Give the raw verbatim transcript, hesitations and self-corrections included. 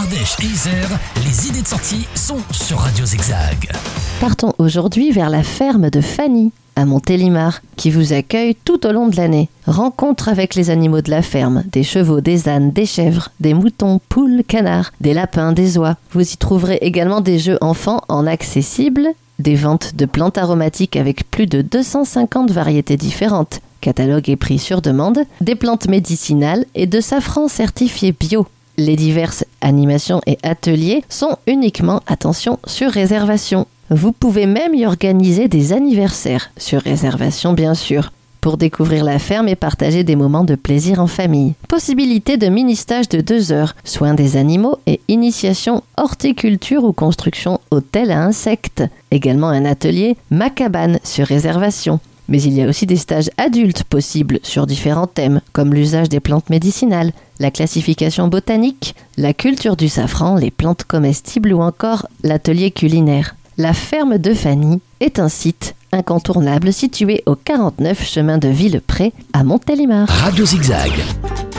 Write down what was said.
Ardèche et Isère, les idées de sortie sont sur Radio Zigzag. Partons aujourd'hui vers la ferme de Fanny, à Montélimar, qui vous accueille tout au long de l'année. Rencontre avec les animaux de la ferme, des chevaux, des ânes, des chèvres, des moutons, poules, canards, des lapins, des oies. Vous y trouverez également des jeux enfants en accessible, des ventes de plantes aromatiques avec plus de deux cent cinquante variétés différentes, catalogue et prix sur demande, des plantes médicinales et de safran certifié bio. Les diverses animations et ateliers sont uniquement, attention, sur réservation. Vous pouvez même y organiser des anniversaires, sur réservation bien sûr, pour découvrir la ferme et partager des moments de plaisir en famille. Possibilité de mini-stage de deux heures, soins des animaux et initiation horticulture ou construction hôtel à insectes. Également un atelier Ma cabane sur réservation. Mais il y a aussi des stages adultes possibles sur différents thèmes, comme l'usage des plantes médicinales, la classification botanique, la culture du safran, les plantes comestibles ou encore l'atelier culinaire. La ferme de Fanny est un site incontournable situé au quarante-neuf chemin de Villepré à Montélimar. Radio Zigzag.